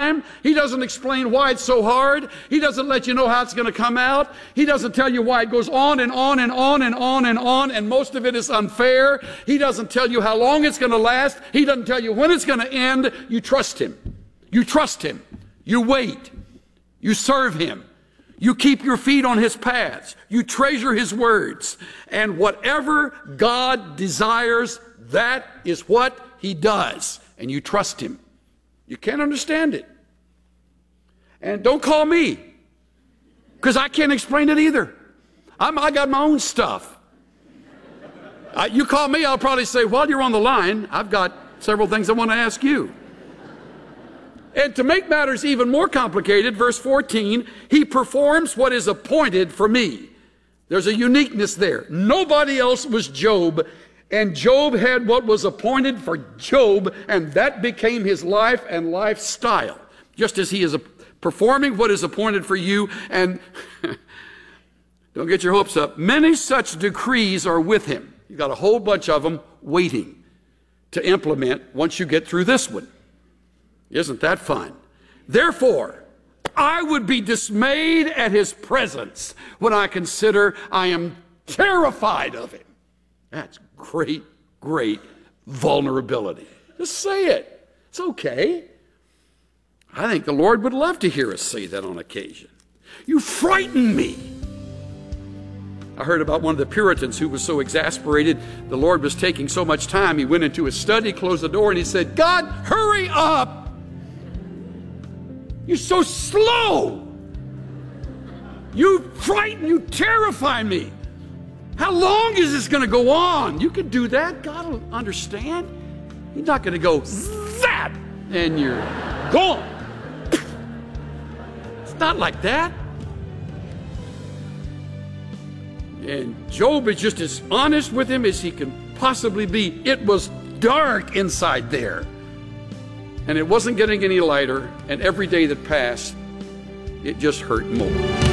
time. He doesn't explain why it's so hard. He doesn't let you know how it's going to come out. He doesn't tell you why it goes on and on and on and on and on, and most of it is unfair. He doesn't tell you how long it's going to last. He doesn't tell you when it's going to end. You trust him. You trust him. You wait. You serve him. You keep your feet on his paths. You treasure his words. And whatever God desires, that is what he does. And you trust him. You can't understand it. And don't call me, because I can't explain it either. I got my own stuff. You call me, I'll probably say, while you're on the line, I've got several things I want to ask you. And to make matters even more complicated, verse 14, he performs what is appointed for me. There's a uniqueness there. Nobody else was Job, and Job had what was appointed for Job, and that became his life and lifestyle. Just as he is performing what is appointed for you, and don't get your hopes up, many such decrees are with him. You've got a whole bunch of them waiting to implement once you get through this one. Isn't that fun? Therefore, I would be dismayed at his presence when I consider I am terrified of him. That's great, great vulnerability. Just say it. It's okay. I think the Lord would love to hear us say that on occasion. You frighten me. I heard about one of the Puritans who was so exasperated the Lord was taking so much time. He went into his study, closed the door, and he said, God, hurry up. You're so slow. You frighten, you terrify me. How long is this going to go on? You can do that. God will understand. He's not going to go zap and you're gone. It's not like that. And Job is just as honest with him as he can possibly be. It was dark inside there. And it wasn't getting any lighter, and every day that passed, it just hurt more.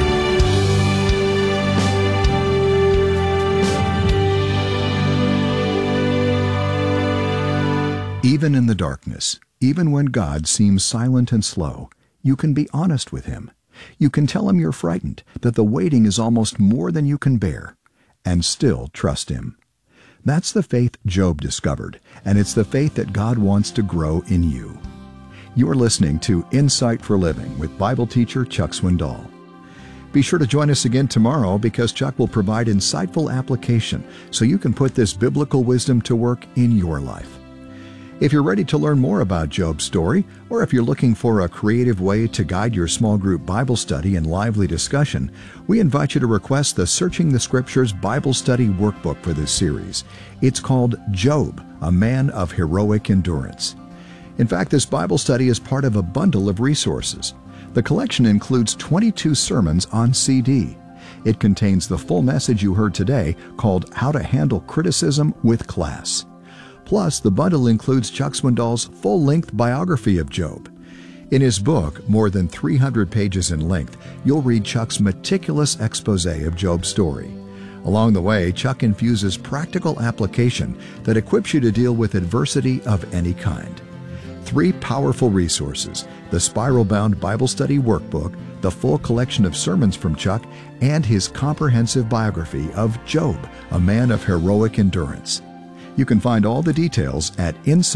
Even in the darkness, even when God seems silent and slow, you can be honest with him. You can tell him you're frightened, that the waiting is almost more than you can bear, and still trust him. That's the faith Job discovered, and it's the faith that God wants to grow in you. You're listening to Insight for Living with Bible teacher Chuck Swindoll. Be sure to join us again tomorrow, because Chuck will provide insightful application so you can put this biblical wisdom to work in your life. If you're ready to learn more about Job's story, or if you're looking for a creative way to guide your small group Bible study and lively discussion, we invite you to request the Searching the Scriptures Bible Study Workbook for this series. It's called Job, a Man of Heroic Endurance. In fact, this Bible study is part of a bundle of resources. The collection includes 22 sermons on CD. It contains the full message you heard today, called How to Handle Criticism with Class. Plus, the bundle includes Chuck Swindoll's full-length biography of Job. In his book, more than 300 pages in length, you'll read Chuck's meticulous exposé of Job's story. Along the way, Chuck infuses practical application that equips you to deal with adversity of any kind. 3 powerful resources: the spiral-bound Bible study workbook, the full collection of sermons from Chuck, and his comprehensive biography of Job, a man of heroic endurance. You can find all the details at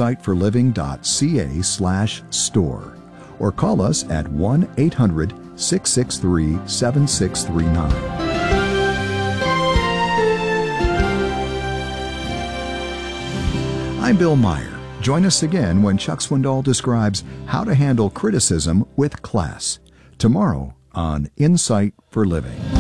insightforliving.ca/store or call us at 1-800-663-7639. I'm Bill Meyer. Join us again when Chuck Swindoll describes how to handle criticism with class, tomorrow on Insight for Living.